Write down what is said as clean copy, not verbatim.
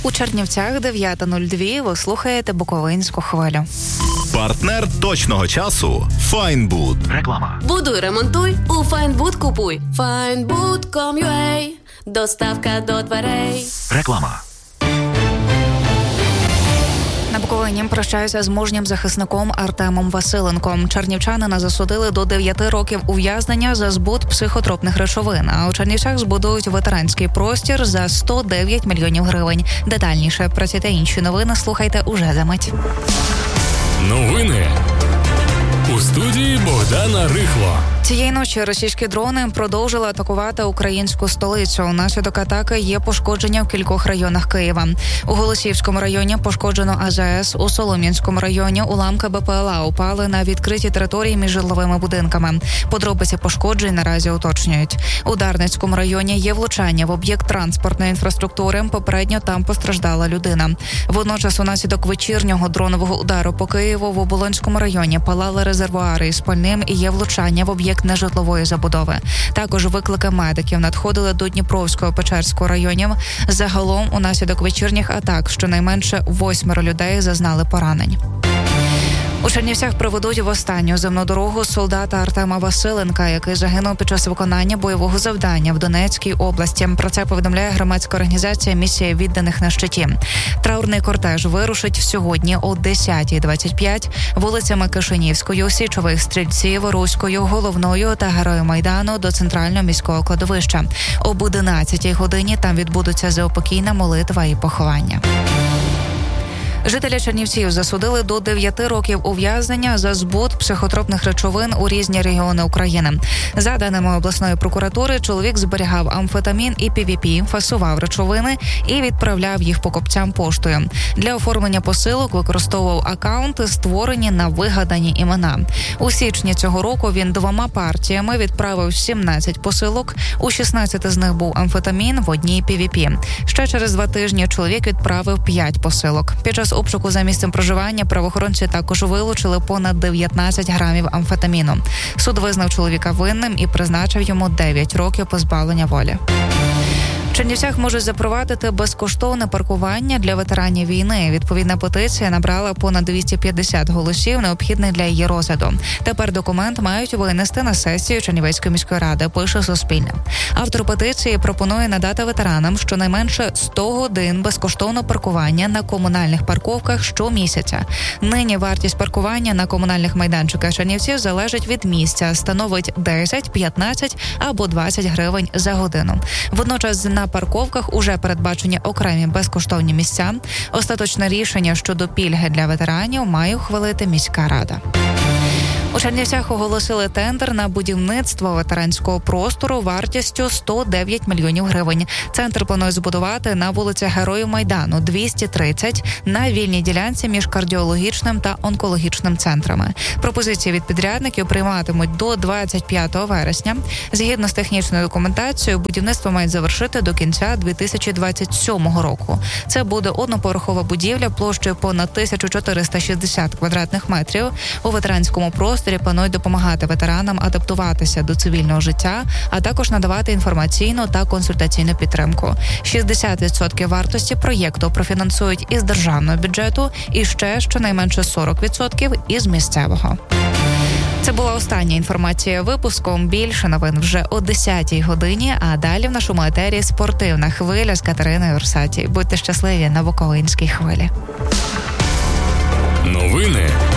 У Чернівцях 9:02. Ви слухаєте Буковинську хвилю. Партнер точного часу – Файнбуд. Реклама. Будуй, ремонтуй, у Файнбуд купуй. Findbood.com.ua. Доставка до дверей. Реклама. На Буковині прощаюся з мужнім захисником Артемом Василенком. Чернівчанина засудили до 9 років ув'язнення за збут психотропних речовин. А у Чернівцях збудують ветеранський простір за 109 мільйонів гривень. Детальніше про ці та інші новини слухайте уже за мить. Новини у студії Богдана Рихло. Цієї ночі російські дрони продовжили атакувати українську столицю. Унаслідок атаки є пошкодження в кількох районах Києва. У Голосіївському районі пошкоджено АЗС, у Солом'янському районі уламки БПЛА упали на відкритій території між житловими будинками. Подробиці пошкоджень наразі уточнюють. У Дарницькому районі є влучання в об'єкт транспортної інфраструктури. Попередньо там постраждала людина. Водночас унаслідок вечірнього дронового удару по Києву в Оболонському районі палали резервуари із пальним і є влучання в об'єкт нежитлової забудови. Також виклики медиків надходили до Дніпровського, Печерського районів. Загалом унаслідок вечірніх атак щонайменше 8 людей зазнали поранень. У Чернівцях проведуть в останню земну дорогу солдата Артема Василенка, який загинув під час виконання бойового завдання в Донецькій області. Про це повідомляє громадська організація «Місія відданих на щиті». Траурний кортеж вирушить сьогодні о 10:25 вулицями Кишинівською, Січових Стрільців, Руською, Головною та Героїв Майдану до центрального міського кладовища. Об 11:00 годині там відбудуться заупокійна молитва і поховання. Жителя Чернівців засудили до 9 років ув'язнення за збут психотропних речовин у різні регіони України. За даними обласної прокуратури, чоловік зберігав амфетамін і ПВП, фасував речовини і відправляв їх покупцям поштою. Для оформлення посилок використовував акаунти, створені на вигадані імена. У січні цього року він 2 партіями відправив 17 посилок. У 16 з них був амфетамін, в одній ПВП. Ще через 2 тижні чоловік відправив 5 посилок. Під час обшуку за місцем проживання правоохоронці також вилучили понад 19 грамів амфетаміну. Суд визнав чоловіка винним і призначив йому 9 років позбавлення волі. В Чернівцях можуть запровадити безкоштовне паркування для ветеранів війни. Відповідна петиція набрала понад 250 голосів, необхідних для її розгляду. Тепер документ мають винести на сесію Чернівецької міської ради, пише Суспільне. Автор петиції пропонує надати ветеранам щонайменше 100 годин безкоштовного паркування на комунальних парковках щомісяця. Нині вартість паркування на комунальних майданчиках Чернівців залежить від місця, становить 10, 15 або 20 гривень за годину. Водночас на парковках уже передбачені окремі безкоштовні місця. Остаточне рішення щодо пільги для ветеранів має ухвалити міська рада. У Чернівцях оголосили тендер на будівництво ветеранського простору вартістю 109 мільйонів гривень. Центр планує збудувати на вулиці Героїв Майдану 230 на вільній ділянці між кардіологічним та онкологічним центрами. Пропозиції від підрядників прийматимуть до 25 вересня. Згідно з технічною документацією, будівництво мають завершити до кінця 2027 року. Це буде одноповерхова будівля площею понад 1460 квадратних метрів. У ветеранському просторі планують допомагати ветеранам адаптуватися до цивільного життя, а також надавати інформаційну та консультаційну підтримку. 60% вартості проєкту профінансують із державного бюджету і ще щонайменше 40% із місцевого. Це була остання інформація випуску. Більше новин вже о 10:00 годині, а далі в нашому етері спортивна хвиля з Катериною Урсаті. Будьте щасливі на Буковинській хвилі. Новини